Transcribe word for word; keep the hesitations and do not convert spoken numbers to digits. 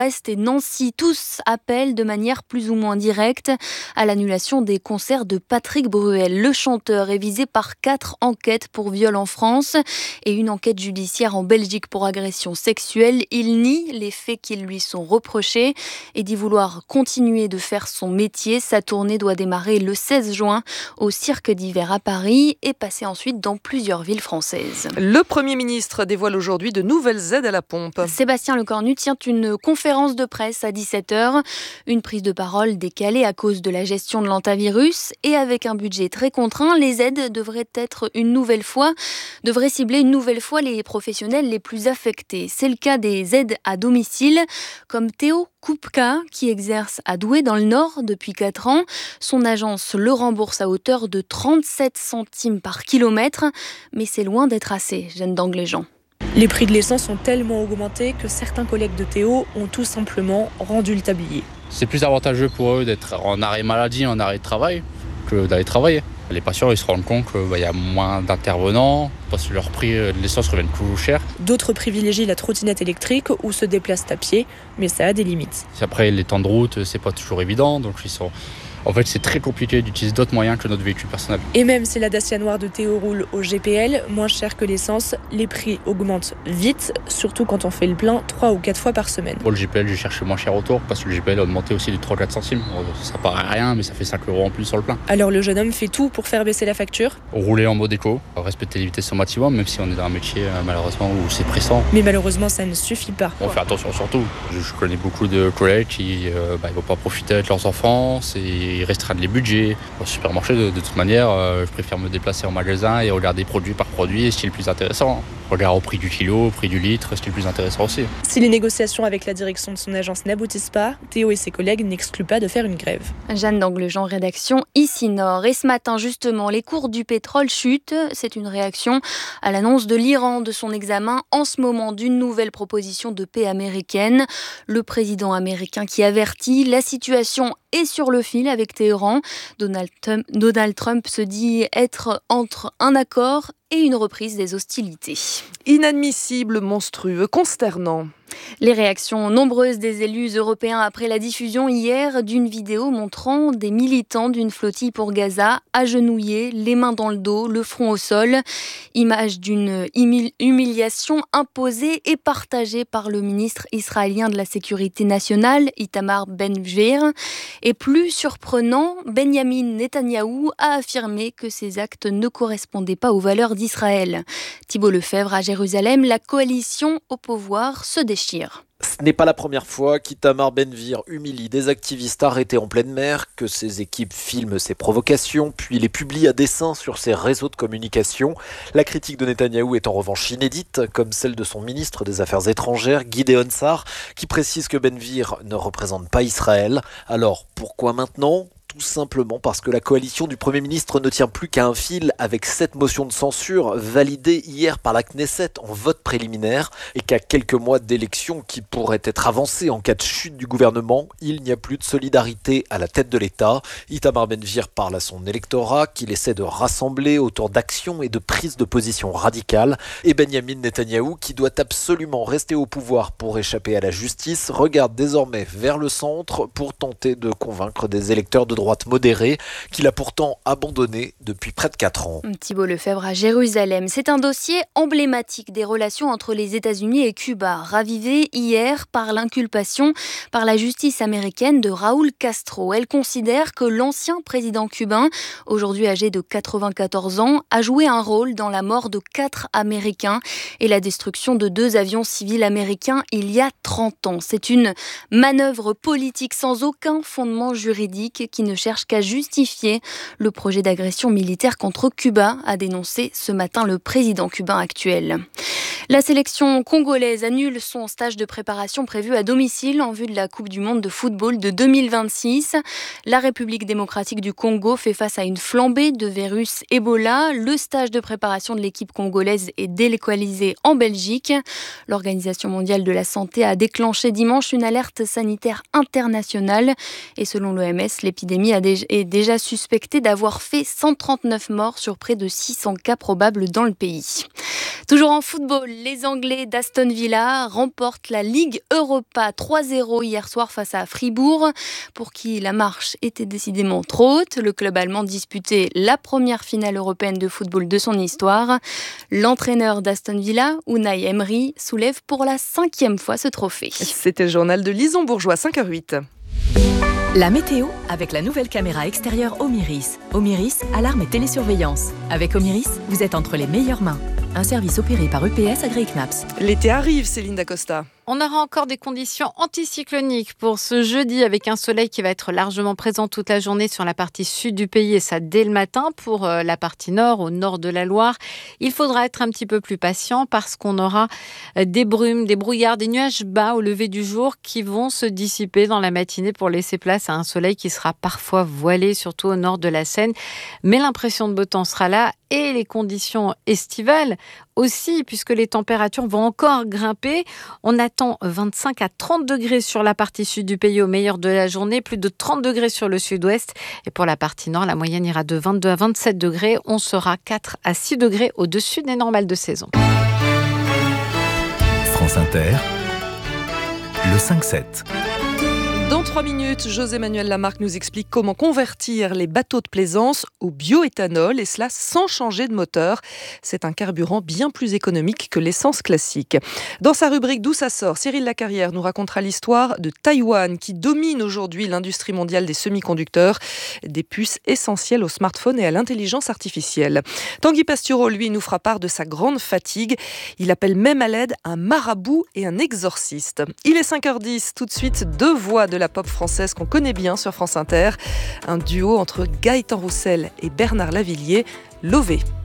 Brest et Nancy, tous appellent de manière plus ou moins directe à l'annulation des concerts de Patrick Bruel. Le chanteur est visé par quatre enquêtes pour viol en France et une enquête judiciaire en Belgique pour agression sexuelle. Il nie les faits qui lui sont reprochés et dit vouloir continuer de faire son métier. Sa tournée doit démarrer le seize juin au Cirque d'hiver à Paris et passer ensuite dans plusieurs villes françaises. Le Premier ministre dévoile aujourd'hui de nouvelles aides à la pompe. Sébastien Lecornu tient une conférence de presse à dix-sept heures. Une prise de parole décalée à cause de la gestion de l'antivirus et avec un budget très contraint, les aides devraient être une nouvelle fois, devraient cibler une nouvelle fois les professionnels les plus affectés. C'est le cas des aides à domicile, comme Théo Koupka, qui exerce à Douai dans le Nord depuis quatre ans. Son agence le rembourse à hauteur de trente-sept centimes par kilomètre, mais c'est loin d'être assez, Jeanne d'Angléjean. Les prix de l'essence ont tellement augmenté que certains collègues de Théo ont tout simplement rendu le tablier. C'est plus avantageux pour eux d'être en arrêt maladie, en arrêt de travail, que d'aller travailler. Les patients ils se rendent compte qu'il bah, y a moins d'intervenants, parce que leur prix de l'essence revient plus cher. D'autres privilégient la trottinette électrique ou se déplacent à pied, mais ça a des limites. Après, les temps de route, c'est pas toujours évident, donc ils sont... En fait, c'est très compliqué d'utiliser d'autres moyens que notre véhicule personnel. Et même si la Dacia noire de Théo roule au G P L, moins cher que l'essence, les prix augmentent vite, surtout quand on fait le plein trois ou quatre fois par semaine. Pour le G P L, j'ai cherché moins cher autour, parce que le G P L a augmenté aussi de trois à quatre centimes. Ça paraît rien, mais ça fait cinq euros en plus sur le plein. Alors le jeune homme fait tout pour faire baisser la facture. Rouler en mode éco, respecter les vitesses au maximum, même si on est dans un métier malheureusement où c'est pressant. Mais malheureusement, ça ne suffit pas. On fait attention surtout. Je connais beaucoup de collègues qui ne euh, bah, vont pas profiter avec leurs enfants, et restreindre les budgets. Au supermarché, de, de toute manière, euh, je préfère me déplacer en magasin et regarder produit par produit, ce qui est le plus intéressant. Regarde au prix du kilo, au prix du litre, ce qui est le plus intéressant aussi. Si les négociations avec la direction de son agence n'aboutissent pas, Théo et ses collègues n'excluent pas de faire une grève. Jeanne d'Anglejean, rédaction Ici Nord. Et ce matin, justement, les cours du pétrole chutent. C'est une réaction à l'annonce de l'Iran de son examen en ce moment d'une nouvelle proposition de paix américaine. Le président américain qui avertit, la situation est sur le fil avec Téhéran. Donald Trump, Donald Trump se dit être entre un accord et une reprise des hostilités. Inadmissible, monstrueux, consternant. Les réactions nombreuses des élus européens après la diffusion hier d'une vidéo montrant des militants d'une flottille pour Gaza agenouillés, les mains dans le dos, le front au sol. Image d'une humiliation imposée et partagée par le ministre israélien de la Sécurité nationale, Itamar Ben-Gvir. Et plus surprenant, Benyamin Netanyahou a affirmé que ces actes ne correspondaient pas aux valeurs d'Israël. Thibault Lefebvre à Jérusalem, la coalition au pouvoir se déchire. Ce n'est pas la première fois qu'Itamar Ben-Gvir humilie des activistes arrêtés en pleine mer, que ses équipes filment ses provocations, puis les publient à dessein sur ses réseaux de communication. La critique de Netanyahou est en revanche inédite, comme celle de son ministre des Affaires étrangères, Gideon Sa'ar, qui précise que Ben-Gvir ne représente pas Israël. Alors, pourquoi maintenant ? Tout simplement parce que la coalition du Premier ministre ne tient plus qu'à un fil avec cette motion de censure validée hier par la Knesset en vote préliminaire et qu'à quelques mois d'élections qui pourraient être avancées en cas de chute du gouvernement, il n'y a plus de solidarité à la tête de l'État. Itamar Ben-Gvir parle à son électorat qu'il essaie de rassembler autour d'actions et de prises de position radicales. Et Benyamin Netanyahou, qui doit absolument rester au pouvoir pour échapper à la justice, regarde désormais vers le centre pour tenter de convaincre des électeurs de droite modérée, qu'il a pourtant abandonné depuis près de quatre ans. Thibault Lefebvre à Jérusalem. C'est un dossier emblématique des relations entre les États-Unis et Cuba, ravivé hier par l'inculpation par la justice américaine de Raúl Castro. Elle considère que l'ancien président cubain, aujourd'hui âgé de quatre-vingt-quatorze ans, a joué un rôle dans la mort de quatre Américains et la destruction de deux avions civils américains il y a trente ans. C'est une manœuvre politique sans aucun fondement juridique qui ne cherche qu'à justifier le projet d'agression militaire contre Cuba, a dénoncé ce matin le président cubain actuel. La sélection congolaise annule son stage de préparation prévu à domicile en vue de la Coupe du monde de football de deux mille vingt-six. La République démocratique du Congo fait face à une flambée de virus Ebola. Le stage de préparation de l'équipe congolaise est délocalisé en Belgique. L'Organisation mondiale de la santé a déclenché dimanche une alerte sanitaire internationale et selon l'O M S, l'épidémie pandémie a déjà, est déjà suspecté d'avoir fait cent trente-neuf morts sur près de six cents cas probables dans le pays. Toujours en football, les Anglais d'Aston Villa remportent la Ligue Europa trois zéro hier soir face à Fribourg, pour qui la marche était décidément trop haute. Le club allemand disputait la première finale européenne de football de son histoire. L'entraîneur d'Aston Villa, Unai Emery, soulève pour la cinquième fois ce trophée. C'était le journal de Lison Bourgeois, cinq heures huit. La météo avec la nouvelle caméra extérieure Omiris. Omiris, alarme et télésurveillance. Avec Omiris, vous êtes entre les meilleures mains. Un service opéré par U P S AgriKnaps. L'été arrive, Céline Dacosta. On aura encore des conditions anticycloniques pour ce jeudi avec un soleil qui va être largement présent toute la journée sur la partie sud du pays et ça dès le matin. Pour la partie nord, au nord de la Loire, il faudra être un petit peu plus patient parce qu'on aura des brumes, des brouillards, des nuages bas au lever du jour qui vont se dissiper dans la matinée pour laisser place à un soleil qui sera parfois voilé, surtout au nord de la Seine. Mais l'impression de beau temps sera là et les conditions estivales aussi, puisque les températures vont encore grimper. On attend vingt-cinq à trente degrés sur la partie sud du pays au meilleur de la journée, plus de trente degrés sur le sud-ouest. Et pour la partie nord, la moyenne ira de vingt-deux à vingt-sept degrés. On sera quatre à six degrés au-dessus des normales de saison. France Inter, le cinq sept. Dans trois minutes, José-Manuel Lamarque nous explique comment convertir les bateaux de plaisance au bioéthanol et cela sans changer de moteur. C'est un carburant bien plus économique que l'essence classique. Dans sa rubrique D'où ça sort, Cyril Lacarrière nous racontera l'histoire de Taïwan qui domine aujourd'hui l'industrie mondiale des semi-conducteurs, des puces essentielles aux smartphones et à l'intelligence artificielle. Tanguy Pastureau, lui, nous fera part de sa grande fatigue. Il appelle même à l'aide un marabout et un exorciste. Il est cinq heures dix, tout de suite deux voix de la pop française qu'on connaît bien sur France Inter. Un duo entre Gaëtan Roussel et Bernard Lavillier, Lové.